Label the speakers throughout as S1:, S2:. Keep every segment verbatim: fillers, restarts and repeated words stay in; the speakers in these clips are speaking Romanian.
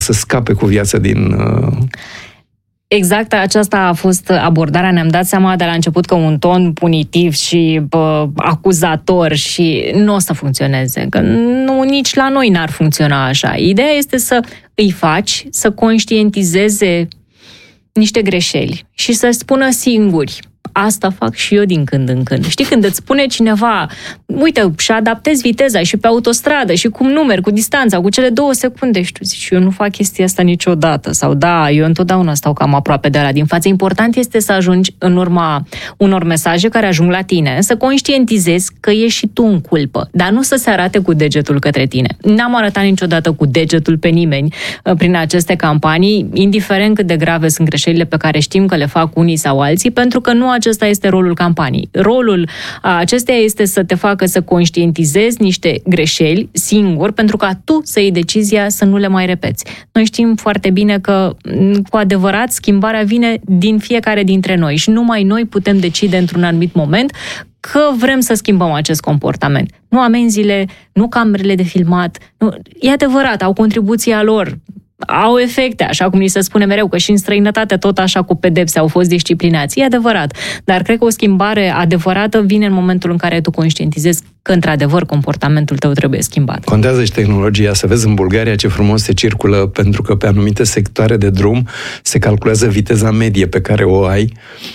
S1: să scape cu viața din... Uh...
S2: Exact, aceasta a fost abordarea. Ne-am dat seama de la început că un ton punitiv și bă, acuzator și nu o să funcționeze, că nu, nici la noi n-ar funcționa așa. Ideea este să îi faci, să conștientizeze niște greșeli și să spună singuri: asta fac și eu din când în când. Știi, când îți spune cineva, uite, și adaptezi viteza și pe autostradă și cum numeri, cu distanța, cu cele două secunde, și tu zici: eu nu fac chestia asta niciodată. Sau da, eu întotdeauna stau cam aproape de ăla din față. Important este să ajungi în urma unor mesaje care ajung la tine, să conștientizezi că ești și tu în culpă, dar nu să se arate cu degetul către tine. N-am arătat niciodată cu degetul pe nimeni prin aceste campanii, indiferent cât de grave sunt greșelile pe care știm că le fac unii sau alții, pentru că nu acesta este rolul campaniei. Rolul acesteia este să te facă să conștientizezi niște greșeli singur, pentru ca tu să iei decizia să nu le mai repeți. Noi știm foarte bine că, cu adevărat, schimbarea vine din fiecare dintre noi și numai noi putem decide într-un anumit moment că vrem să schimbăm acest comportament. Nu amenziile, nu camerele de filmat. Nu, e adevărat, au contribuția lor, au efecte, așa cum ni se spune mereu, că și în străinătate tot așa cu pedepse au fost disciplinați. E adevărat, dar cred că o schimbare adevărată vine în momentul în care tu conștientizezi că, într-adevăr, comportamentul tău trebuie schimbat.
S1: Contează și tehnologia. Să vezi în Bulgaria ce frumos se circulă, pentru că pe anumite sectoare de drum se calculează viteza medie pe care o ai,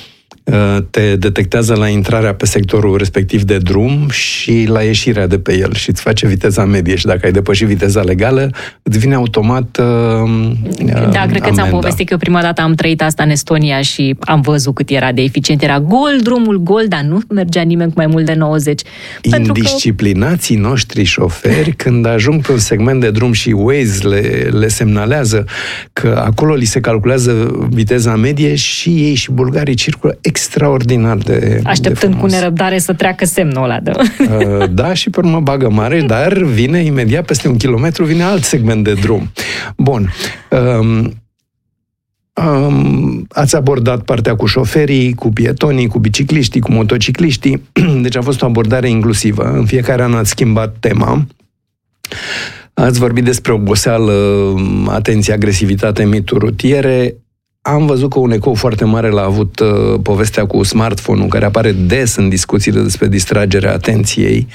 S1: te detectează la intrarea pe sectorul respectiv de drum și la ieșirea de pe el și îți face viteza medie și dacă ai depășit viteza legală, îți vine automat uh,
S2: Da, cred că ți-am povestit că eu prima dată am trăit asta în Estonia și am văzut cât era de eficient. Era gol drumul, gol, dar nu mergea nimeni cu mai mult de nouăzeci.
S1: Indisciplinații că... noștri șoferi, când ajung pe un segment de drum și Waze le, le semnalează că acolo li se calculează viteza medie, și ei și bulgarii circulă extraordinar de
S2: Așteptând
S1: de
S2: cu nerăbdare să treacă semnul ăla. Da,
S1: da, și pe urmă bagă mare, dar vine imediat peste un kilometru, vine alt segment de drum. Bun. Um, um, ați abordat partea cu șoferii, cu pietonii, cu bicicliștii, cu motocicliștii. Deci a fost o abordare inclusivă. În fiecare an ați schimbat tema. Ați vorbit despre oboseală, atenție, agresivitate, mituri rutiere. Am văzut că un ecou foarte mare l-a avut uh, povestea cu smartphone-ul, care apare des în discuțiile despre distragerea atenției,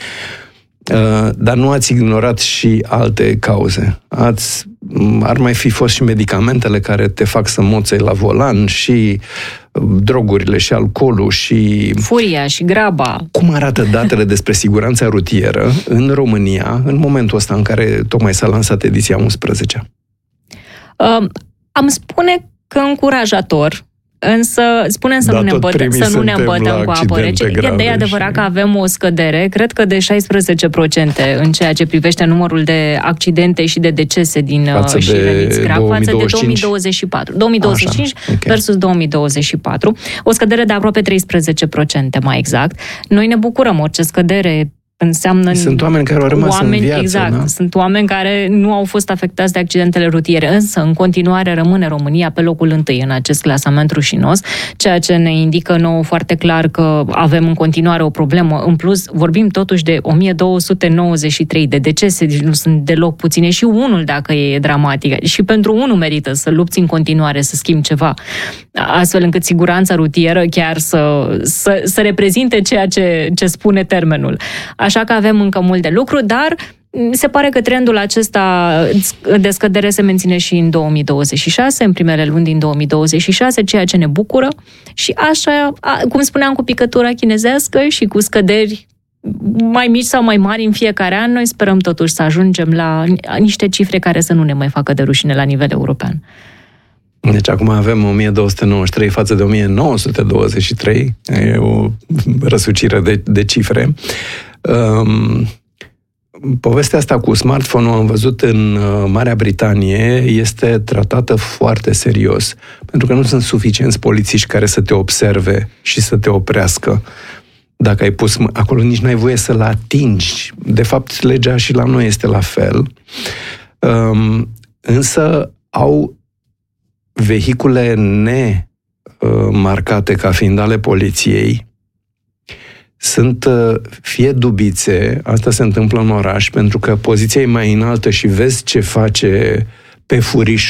S1: uh, dar nu ați ignorat și alte cauze. Ați, ar mai fi fost și medicamentele care te fac să moței la volan, și uh, drogurile, și alcoolul, și...
S2: furia, și graba.
S1: Cum arată datele despre siguranța rutieră în România, în momentul ăsta în care tocmai s-a lansat ediția unsprezece?
S2: Uh, am spune că încurajator, însă spunem să, da, nu ne, îmbătă, să nu ne îmbătăm cu apă rece. E adevărat și... că avem o scădere, cred că de șaisprezece la sută în ceea ce privește numărul de accidente și de decese din
S1: față
S2: și răniți grav față de două mii douăzeci și patru. două mii douăzeci și cinci Așa, okay. versus două mii douăzeci și patru. O scădere de aproape treisprezece la sută mai exact. Noi ne bucurăm, orice scădere înseamnă...
S1: Sunt oameni care au rămas
S2: oameni,
S1: în viață,
S2: exact,
S1: da?
S2: Sunt oameni care nu au fost afectați de accidentele rutiere, însă în continuare rămâne România pe locul întâi în acest clasament rușinos, ceea ce ne indică nouă foarte clar că avem în continuare o problemă. În plus, vorbim totuși de o mie două sute nouăzeci și trei de decese, deci nu sunt deloc puține, și unul dacă e dramatic. Și pentru unul merită să lupți în continuare, să schimbi ceva, astfel încât siguranța rutieră chiar să, să, să reprezinte ceea ce, ce spune termenul. Așa că avem încă mult de lucru, dar se pare că trendul acesta de scădere se menține și în două mii douăzeci și șase, în primele luni din două mii douăzeci și șase, ceea ce ne bucură. Și așa, cum spuneam, cu picătura chinezească și cu scăderi mai mici sau mai mari în fiecare an, noi sperăm totuși să ajungem la niște cifre care să nu ne mai facă de rușine la nivel european.
S1: Deci acum avem o mie două sute nouăzeci și trei față de o mie nouă sute douăzeci și trei, e o răsucire de, de cifre. Um, povestea asta cu smartphone-ul, am văzut în Marea Britanie, este tratată foarte serios, pentru că nu sunt suficienți polițiști care să te observe și să te oprească. Dacă ai pus acolo, nici n-ai voie să-l atingi. De fapt, legea și la noi este la fel. Um, însă au vehicule nemarcate ca fiind ale poliției, sunt fie dubițe, asta se întâmplă în oraș, pentru că poziția e mai înaltă și vezi ce face pe furiș